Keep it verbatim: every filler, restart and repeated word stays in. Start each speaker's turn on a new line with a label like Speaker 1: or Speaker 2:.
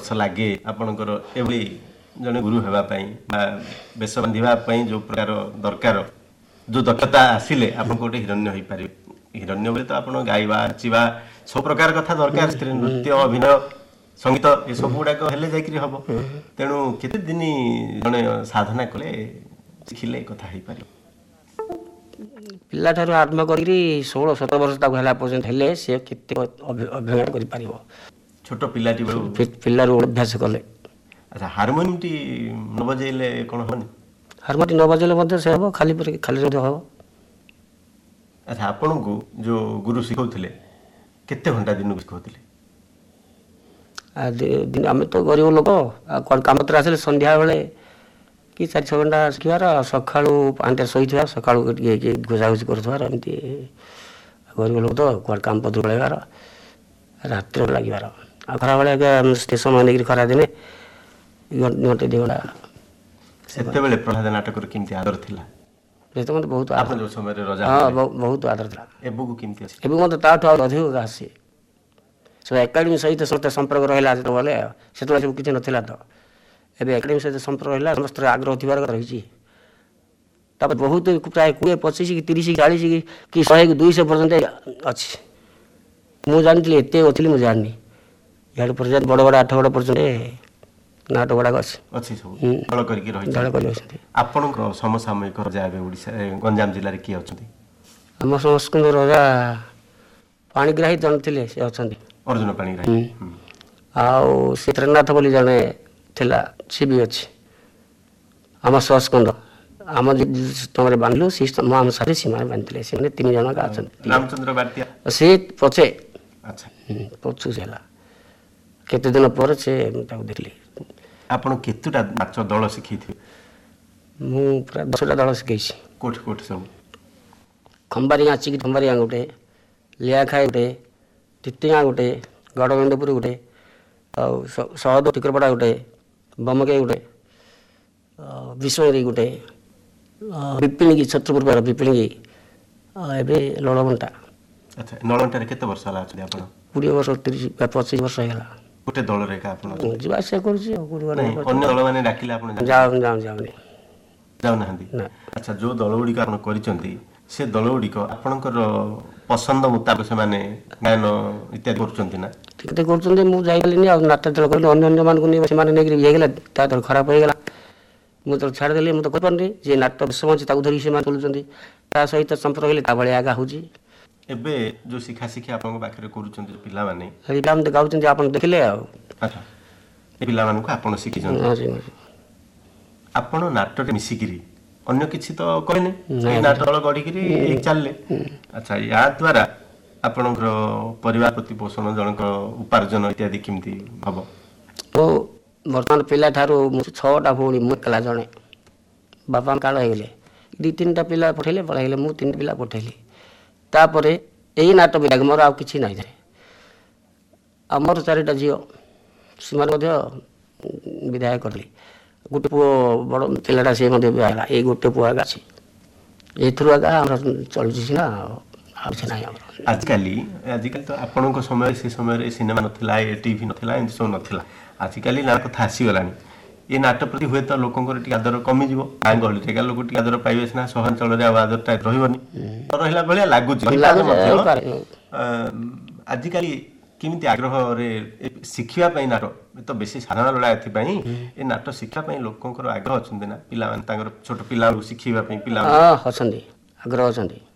Speaker 1: वर्ष लगे आपणकर एभली जने गुरु हेबाई बेश बांधापी जो प्रकार दरकार जो दक्षता आसिले आपन गोटे हिरण्य हो पारे हिरण्य बोले तो आप गाइबा नाचिबा सब प्रकार कथा दरकार नृत्य अभिनय संगीत ये सब गुड़ाक हेले जाकि हम तेणु केते दिन जने साधना कले शिखिले कथा हो पारे
Speaker 2: पिला ठारू आरंभ करी षोलह सतर वर्ष तक है पर्यटन हेले सी केते अभिनय कर पारिबो
Speaker 1: छोट पिलाटी
Speaker 2: पिला अभ्यास कले।
Speaker 1: अच्छा हारमोनियम टी न बजेले कोन होनी
Speaker 2: हारमोनियम न बजेले मते से हो खाली पर खाली रे हो।
Speaker 1: अच्छा आपन को जो गुरु सिखौथिले केते घंटा दिन सिखौथिले
Speaker 2: दिन आम तो गरीब लोक काम आसे संध्या बेले कि चार छः घंटा शिखार सका पाँच शही सका घोषाघोषी करुवार एमती गरीब लोक तो कौन काम पत्र पलैबार रात लगे आ खरा बेले स्टेशन मानी खरा दिने घंटे दि घंटा
Speaker 1: से प्रहलाद नाटक केमती आदर थिला
Speaker 2: तो मत बहुत
Speaker 1: आप जो समय रजा
Speaker 2: हाँ बहुत आदर था
Speaker 1: एबु को केमती अछि
Speaker 2: एबु मत ताठो अधिक आसी सब एकाडेमी सहित समस्त संपर्क रहा जो बोले से सब किसी नाला तो एवं एकाडेमी सहित संपर्क रहा समस्त आग्रह थी रही बहुत प्राय कोड़े पचिश कि तीस चालीस कि शहे दुई पर्यंत अच्छी मुझे जानी एत अच्छी मुझे जानी इे पर्यटन बड़ बड़ आठ गड़ पर्यटन नाटक गुड़ाक
Speaker 1: अच्छी आपण समसामयिक रजा गंजाम जिले किए अच्छा
Speaker 2: आम संस्कृत रजा पाणिग्राही जन थे से अच्छा
Speaker 1: अर्जुन पाणिग्राही
Speaker 2: आउ श्रीनाथ बोली जड़े थिला सी भी अच्छी आम सस्कंद आम तुम बांधलु सी आम सारे सी बांधे से तीन जन
Speaker 1: रामचंद्र बार्तिया
Speaker 2: सी पचे
Speaker 1: अच्छा
Speaker 2: पचु से केते दिन पर से देखली
Speaker 1: आपण केतुटा नाच दल शिखी थे
Speaker 2: मु पूरा दसटा दल शिखी
Speaker 1: कोठ कोठ सब
Speaker 2: खंबारी नाचिक खंबारिया गोटे लियाखाई गोटे तितिया गोटे गड़गंडपुर गोटे आहद टिकरपड़ा गोटे बमके गोटे विश्वगिरी गोटे विपिणगी छत्रपुर पार विपिणगी एवं लड़बंटा।
Speaker 1: अच्छा नलंटा केते वर्ष होला अछि आपण
Speaker 2: बीस वर्ष तीस पच्चीस वर्ष हैला
Speaker 1: गोटे दल रे का आपण
Speaker 2: जीवा से करछि
Speaker 1: अन्य दल माने डाकिले आपण
Speaker 2: जाउ जाउ जाउ
Speaker 1: जाउ नहंदी। अच्छा जो दल गुडी का आपण करिसंती से दल गुडी को आपणकर पसंद मुताबिक से माने गायन इत्यादि करचंती ना
Speaker 2: ठीक करचंती मु जाइलिनी आ नाट्य दल कहली अन्य अन्य मान को नै से माने नेगरी हे गेला ता दल खराब हो गेला मु तो छाड़ देली मु तो कर पानी जे नाट्य विश्वमंच ताकू धरी से मान चलुचंती ता सहित संपर्क हेले ता बळे आगा होजी
Speaker 1: एबे जो शिखा शिखा आपन पाखरे करूचंती पिला माने
Speaker 2: हरि नाम तो गाउचंती आपन देखले आ
Speaker 1: अच्छा ए पिला मान को आपन शिखि जन आपन नाट्य मिसिकिरी अन्य किसी तो करेनी नाटक गढ़ी चलले। अच्छा या द्वारा आपणकर परिवार प्रतिपोषण जनक उपार्जन इत्यादि केमती हम
Speaker 2: तो बर्तमान पिला ठारू छटा भौणी मुला जड़े बापा काल हो गले दी तीन टा पिला पठेले पढ़ाइले मु तीन पिला पठेली तापर यही नाटक विभाग मोर आउ कि ना आमर चारिटा झील सीमार विधायक करली गोटे पुओ बड़ पिलाटा सी बाहला ये गोटे पुआ आगा अच्छी एथुरु आगा चलुची ना
Speaker 1: आजिकल आजिकल तो आपण समय से समय सिनेमा नथिला टीवी नथिला एमती सब नथिला आजिकल ना कथा आसीगलानी ये नाटक प्रति हुए तो लोकंर टी आदर कमी जीवो गाँ गहली लोक टी आदर पाइबे सिना सहरांचल आदरटा रही रहा भाया लगुच आजिकल केमिति आग्रह रे शिखिया पई नाटक तो बेसी साधारण लड़ा एथि ए नाटक शिक्षा पई लोकंकर आग्रह अछंदी ना पिला मान तांगर छोट पिला शिखिबा पई पिला
Speaker 2: हां अछंदी आग्रह अछंदी।